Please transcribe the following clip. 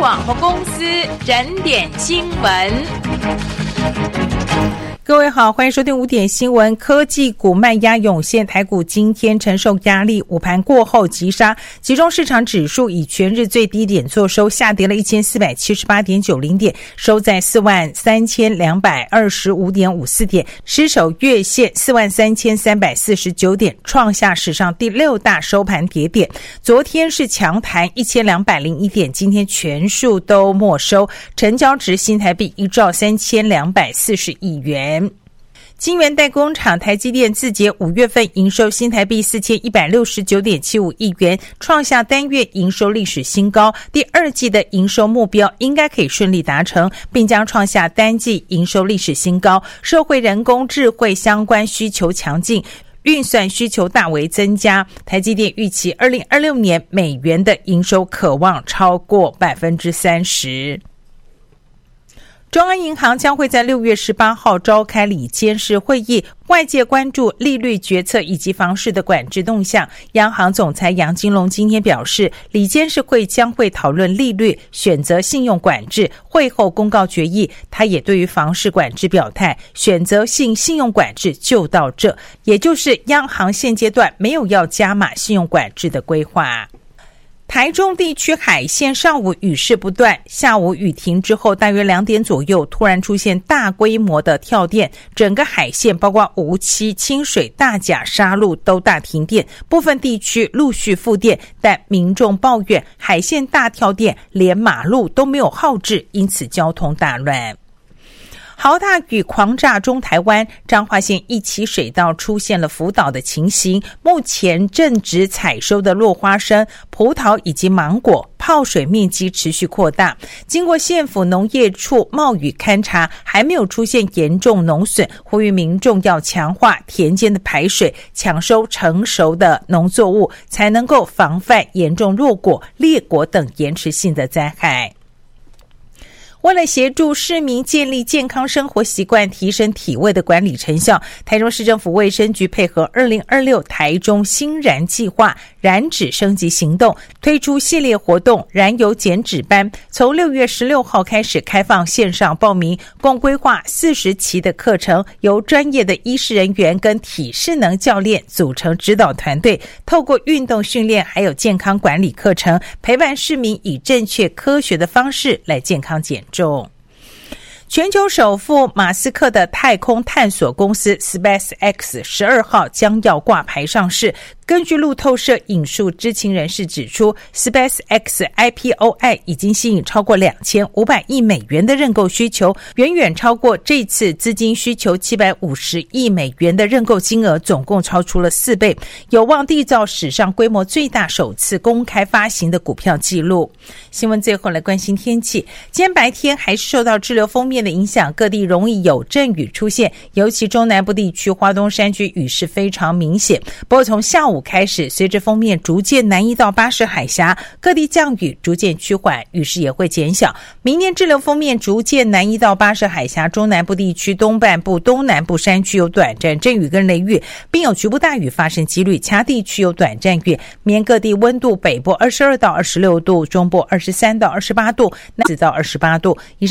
广播公司整点新闻。 各位好，欢迎收听5点新闻。科技股卖压涌现，台股今天承受压力，午盘过后急杀，集中市场指数以全日最低点作收，下跌了 1478.90 点，收在 43,225.54 点，失守月线 43,349 点，创下史上第6大收盘跌点。昨天是强弹 1201 点，今天全数都没收，成交值新台币1兆3240亿元。晶圆代工厂台积电自结5月份营收新台币 4169.75 亿元，创下单月营收历史新高，第二季的营收目标应该可以顺利达成，并将创下单季营收历史新高。社会人工智慧相关需求强劲，运算需求大为增加，台积电预期2026年美元的营收可望超过 30%。中央银行将会在6月18号召开理监事会议，外界关注利率决策以及房市的管制动向。央行总裁杨金龙今天表示，理监事会将会讨论利率、选择信用管制，会后公告决议。他也对于房市管制表态，选择性信用管制就到这，也就是央行现阶段没有要加码信用管制的规划。台中地区海线上午雨势不断，下午雨停之后大约2点左右突然出现大规模的跳电，整个海线包括梧棲、清水、大甲、沙鹿都大停电，部分地区陆续复电，但民众抱怨海线大跳电，连马路都没有号志，因此交通大乱。豪大雨狂炸中台湾，彰化县一期水道出现了浮岛的情形，目前正值采收的落花生、葡萄以及芒果泡水面积持续扩大，经过县府农业处冒雨勘察，还没有出现严重农损，呼吁民众要强化田间的排水，抢收成熟的农作物，才能够防范严重弱果、裂果等延迟性的灾害。为了协助市民建立健康生活习惯，提升体味的管理成效，台中市政府卫生局配合2026台中新燃计划燃脂升级行动，推出系列活动燃油减脂班，从6月16号开始开放线上报名，共规划40期的课程，由专业的医师人员跟体适能教练组成指导团队，透过运动训练还有健康管理课程，陪伴市民以正确科学的方式来健康减重。全球首富马斯克的太空探索公司 SpaceX 12号将要挂牌上市。根据路透社引述知情人士指出， SpaceX IPO 案已经吸引超过2500亿美元的认购需求，远远超过这次资金需求750亿美元的认购金额，总共超出了4倍，有望缔造史上规模最大首次公开发行的股票记录。新闻最后来关心天气，今天白天还是受到滞留锋面的影响，各地容易有阵雨出现，尤其中南部地区花东山区雨势非常明显。不过从下午开始，随着锋面逐渐南移到巴士海峡，各地降雨逐渐趋缓，雨势也会减小。明天滞留锋面逐渐南移到巴士海峡，中南部地区东半部、东南部山区有短暂阵雨跟雷雨，并有局部大雨发生几率，其他地区有短暂雨。明天各地温度，北部22到26度，中部23到28度，南部到28度。以上